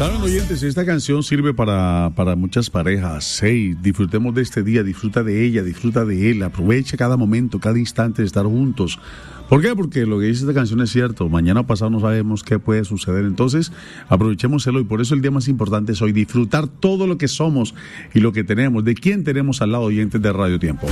Saben, oyentes, esta canción sirve para muchas parejas. Hey, disfrutemos de este día, disfruta de ella, disfruta de él, aprovecha cada momento, cada instante de estar juntos. ¿Por qué? Porque lo que dice esta canción es cierto. Mañana o pasado no sabemos qué puede suceder. Entonces, aprovechémoslo y por eso el día más importante es hoy disfrutar todo lo que somos y lo que tenemos, de quién tenemos al lado, oyentes de Radio Tiempo.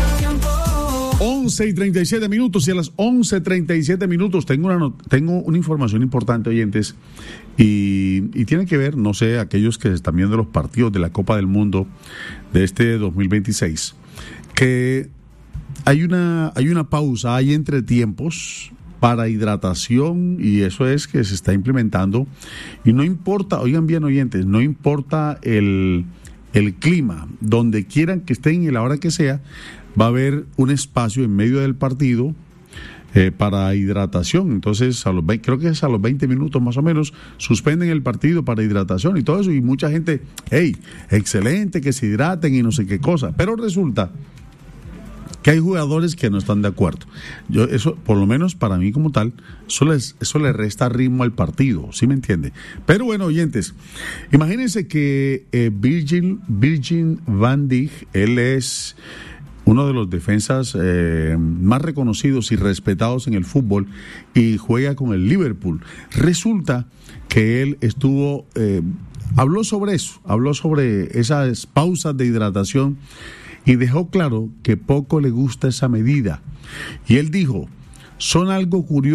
11:37 y a las 11:37 tengo una información importante, oyentes, y tiene que ver, no sé, aquellos que están viendo los partidos de la Copa del Mundo de este 2026, que hay una pausa, hay entretiempos para hidratación, y eso es que se está implementando, y no importa, oigan bien, oyentes, no importa el clima, donde quieran que estén y la hora que sea, va a haber un espacio en medio del partido para hidratación. Entonces, creo que es a los 20 minutos más o menos, suspenden el partido para hidratación y todo eso, y mucha gente, hey, excelente, que se hidraten y no sé qué cosa, pero resulta que hay jugadores que no están de acuerdo. Eso, por lo menos para mí como tal, eso le resta ritmo al partido, ¿sí me entiende? Pero bueno, oyentes, imagínense que Virgil van Dijk, él es uno de los defensas más reconocidos y respetados en el fútbol y juega con el Liverpool. Resulta que él habló sobre esas pausas de hidratación y dejó claro que poco le gusta esa medida. Y él dijo, son algo curioso.